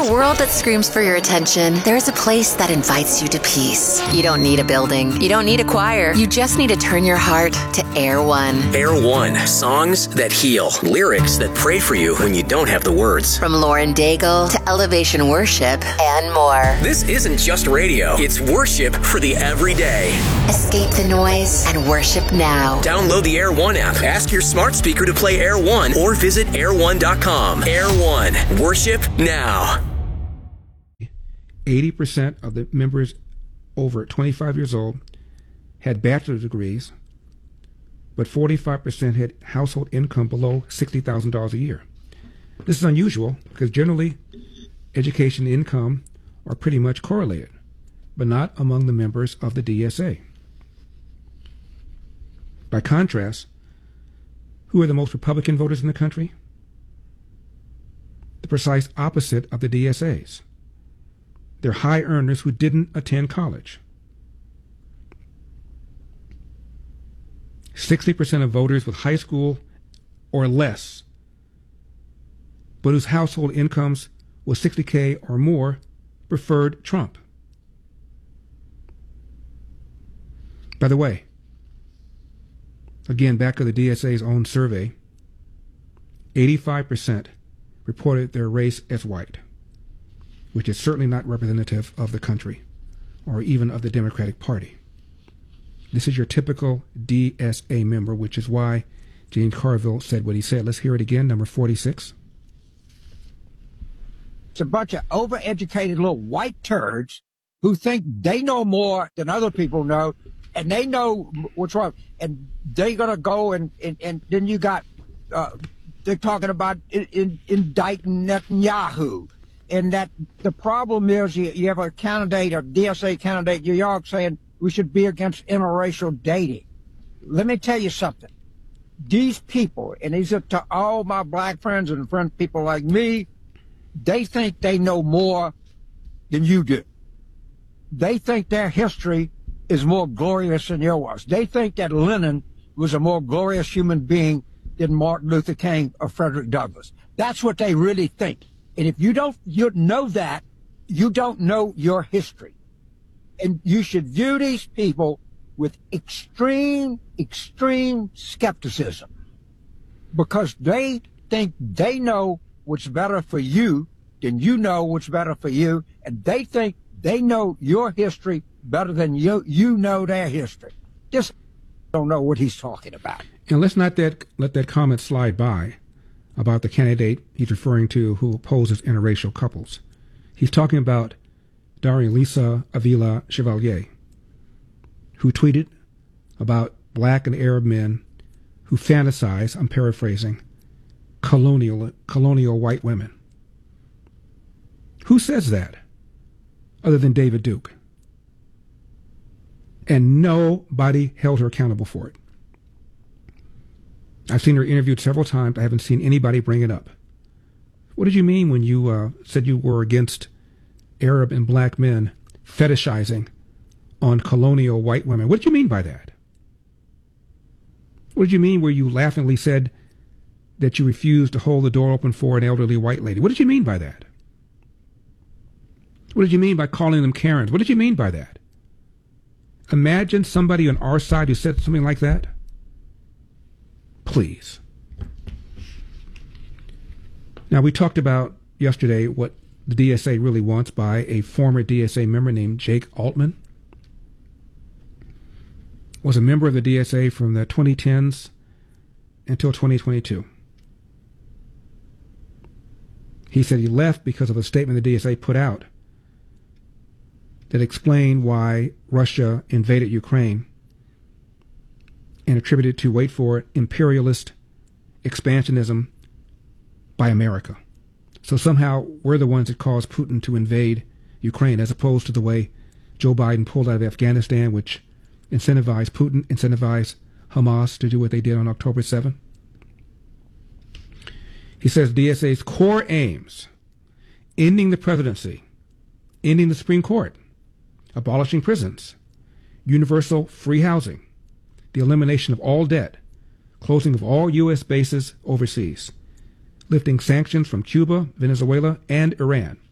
a world that screams for your attention, there's a place that invites you to peace. You don't need a building. You don't need a choir. You just need to turn your heart to Air One. Air One. Songs that heal. Lyrics that pray for you when you don't have the words. From Lauren Daigle to Elevation Worship and more. This isn't just radio. It's worship for the everyday. Escape the noise and worship now. Download the Air One app. Ask your smart speaker to play Air One or visit air1.com. Air One. Worship now. 80% of the members over 25 years old had bachelor's degrees, but 45% had household income below $60,000 a year. This is unusual because generally education and income are pretty much correlated, but not among the members of the DSA. By contrast, who are the most Republican voters in the country? The precise opposite of the DSAs. They're high earners who didn't attend college. 60% of voters with high school or less, but whose household incomes was $60K or more, preferred Trump. By the way, again, back to the DSA's own survey, 85% reported their race as white, which is certainly not representative of the country or even of the Democratic Party. This is your typical DSA member, which is why James Carville said what he said. Let's hear it again, number 46. It's a bunch of overeducated little white turds who think they know more than other people know, and they know what's wrong. And they're going to go and then you got, they're talking about indicting Netanyahu. And that the problem is you have a candidate, a DSA candidate, New York, saying we should be against interracial dating. Let me tell you something. These people, and these are to all my black friends and people like me, they think they know more than you do. They think their history is more glorious than yours. They think that Lenin was a more glorious human being than Martin Luther King or Frederick Douglass. That's what they really think. And if you know that, you don't know your history. And you should view these people with extreme skepticism, because they think they know what's better for you than you know what's better for you, and they think they know your history better than you know their history. Just don't know what he's talking about. And let's not let that comment slide by about the candidate he's referring to who opposes interracial couples. He's talking about Darlisa Avila Chevalier, who tweeted about black and Arab men who fantasize, I'm paraphrasing, colonial white women. Who says that other than David Duke? And nobody held her accountable for it. I've seen her interviewed several times. I haven't seen anybody bring it up. What did you mean when you said you were against Arab and black men fetishizing on colonial white women? What did you mean by that? What did you mean where you laughingly said that you refused to hold the door open for an elderly white lady? What did you mean by that? What did you mean by calling them Karens? What did you mean by that? Imagine somebody on our side who said something like that. Please. Now, we talked about yesterday what the DSA really wants by a former DSA member named Jake Altman. Was a member of the DSA from the 2010s until 2022. He said he left because of a statement the DSA put out that explained why Russia invaded Ukraine and attributed to, wait for it, imperialist expansionism by America. So somehow we're the ones that caused Putin to invade Ukraine, as opposed to the way Joe Biden pulled out of Afghanistan, which incentivized Putin, incentivized Hamas to do what they did on October 7th. He says DSA's core aims: ending the presidency, ending the Supreme Court, abolishing prisons, universal free housing, the elimination of all debt, closing of all U.S. bases overseas, lifting sanctions from Cuba, Venezuela, and Iran.